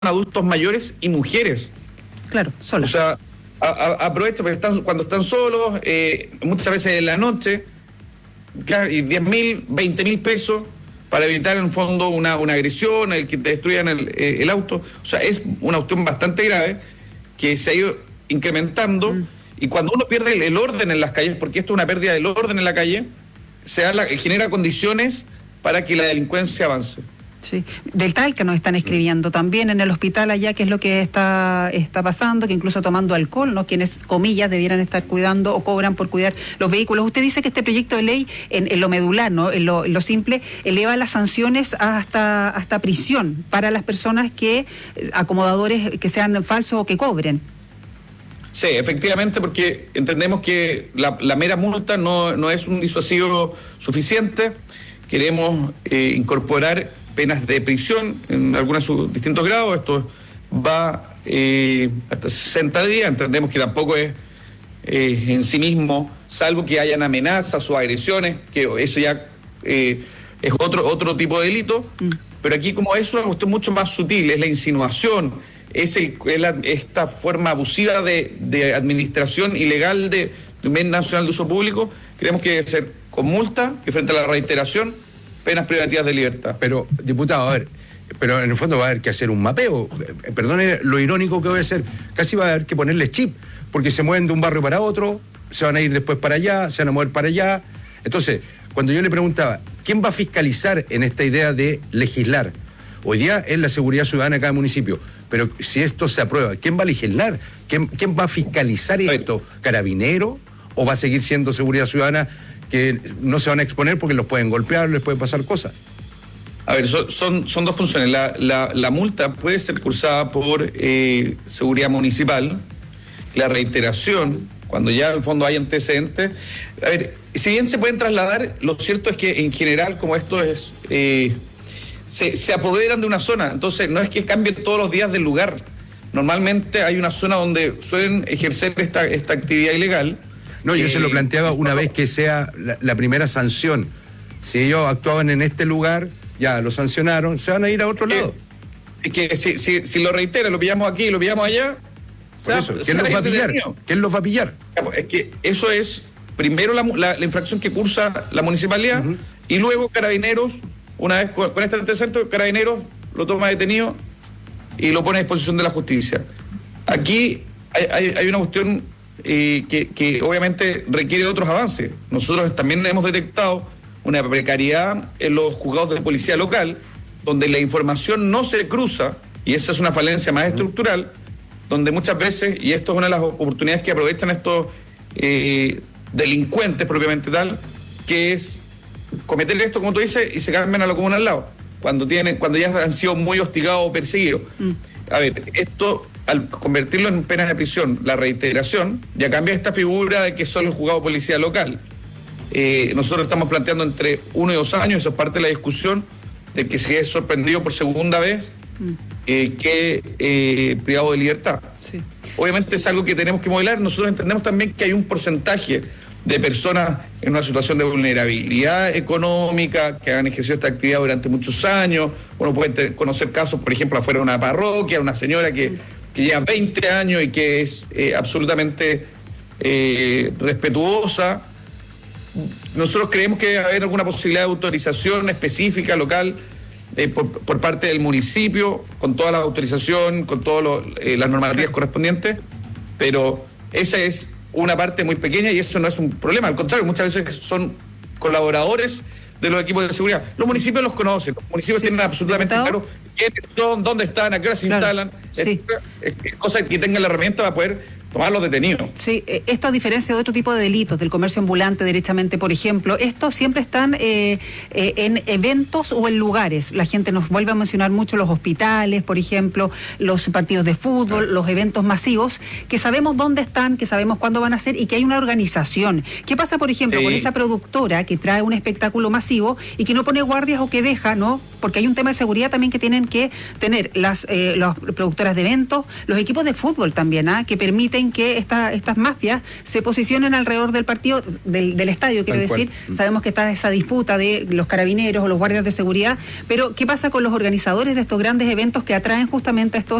adultos mayores y mujeres. Claro, solos. O sea, aprovecha porque cuando están solos, muchas veces en la noche, y 10.000, 20.000 pesos para evitar en el fondo una agresión, el que te destruyan el auto. O sea, es una cuestión bastante grave que se ha ido incrementando. Y cuando uno pierde el orden en las calles, porque esto es una pérdida del orden en la calle, genera condiciones para que la delincuencia avance. Sí, del Talca nos están escribiendo también en el hospital allá, qué es lo que está pasando, que incluso tomando alcohol, ¿no? Quienes, comillas, debieran estar cuidando o cobran por cuidar los vehículos. Usted dice que este proyecto de ley, en lo medular, ¿no? En lo simple, eleva las sanciones hasta prisión para las personas acomodadores que sean falsos o que cobren. Sí, efectivamente, porque entendemos que la mera multa no es un disuasivo suficiente. Queremos incorporar penas de prisión en algunos distintos grados. Esto va hasta 60 días. Entendemos que tampoco es en sí mismo, salvo que hayan amenazas o agresiones, que eso ya es otro tipo de delito. Pero aquí, como es una cuestión mucho más sutil, es la insinuación, esta forma abusiva de administración ilegal de un bien nacional de uso público. Creemos que debe ser con multa, que frente a la reiteración, penas privativas de libertad. Pero, diputado, a ver, pero en el fondo va a haber que hacer un mapeo. Perdone lo irónico que voy a hacer, casi va a haber que ponerle chip, porque se mueven de un barrio para otro, se van a ir después para allá, se van a mover para allá. Entonces, cuando yo le preguntaba, ¿quién va a fiscalizar en esta idea de legislar? Hoy día es la seguridad ciudadana de cada municipio, pero si esto se aprueba, ¿quién va a legislar? ¿Quién va a fiscalizar esto? ¿Carabinero? ¿O va a seguir siendo seguridad ciudadana que no se van a exponer porque los pueden golpear, les pueden pasar cosas? A ver, son dos funciones. La multa puede ser cursada por seguridad municipal. La reiteración, cuando ya en el fondo hay antecedentes. A ver, si bien se pueden trasladar, lo cierto es que en general, como esto es, se apoderan de una zona. Entonces, no es que cambien todos los días del lugar. Normalmente hay una zona donde suelen ejercer esta actividad ilegal. No, yo se lo planteaba una vez que sea la primera sanción. Si ellos actuaban en este lugar, ya lo sancionaron, se van a ir a otro lado. Es que si lo reitera, lo pillamos aquí, lo pillamos allá. Por eso, ¿quién los va a pillar? ¿Quién los va a pillar? Es que eso es primero la infracción que cursa la municipalidad, y luego Carabineros, una vez con este antecedente, Carabineros lo toma detenido y lo pone a disposición de la justicia. Aquí hay una cuestión que obviamente requiere de otros avances. Nosotros también hemos detectado una precariedad en los juzgados de policía local, donde la información no se cruza, y esa es una falencia más estructural, donde muchas veces, y esto es una de las oportunidades que aprovechan estos delincuentes propiamente tal, que es cometer esto, como tú dices, y se cambian a la comuna al lado, cuando ya han sido muy hostigados o perseguidos. A ver, esto, al convertirlo en penas de prisión, la reiteración, ya cambia esta figura de que solo el juzgado de policía local. Nosotros estamos planteando entre 1 y 2 años, eso es parte de la discusión, de que si es sorprendido por segunda vez, privado de libertad. Sí. Obviamente es algo que tenemos que modelar. Nosotros entendemos también que hay un porcentaje de personas en una situación de vulnerabilidad económica que han ejercido esta actividad durante muchos años. Uno puede conocer casos, por ejemplo, afuera de una parroquia, una señora que lleva 20 años y que es absolutamente respetuosa. Nosotros creemos que debe haber alguna posibilidad de autorización específica local por parte del municipio, con toda la autorización, con todas las normativas correspondientes, pero esa es una parte muy pequeña y eso no es un problema. Al contrario, muchas veces son colaboradores de los equipos de seguridad. Los municipios los conocen, los municipios tienen absolutamente claro quiénes son, dónde están, a qué hora se instalan, cosa que tengan la herramienta para poder tomarlos detenidos. Sí, esto a diferencia de otro tipo de delitos, del comercio ambulante derechamente, por ejemplo, estos siempre están en eventos o en lugares. La gente nos vuelve a mencionar mucho los hospitales, por ejemplo, los partidos de fútbol, los eventos masivos, que sabemos dónde están, que sabemos cuándo van a ser y que hay una organización. ¿Qué pasa, por ejemplo, con esa productora que trae un espectáculo masivo y que no pone guardias o que deja, ¿no? Porque hay un tema de seguridad también que tienen que tener las productoras de eventos, los equipos de fútbol también, que permiten en que estas mafias se posicionen alrededor del partido, del estadio, quiero decir. Sabemos que está esa disputa de los carabineros o los guardias de seguridad, pero ¿qué pasa con los organizadores de estos grandes eventos que atraen justamente a estos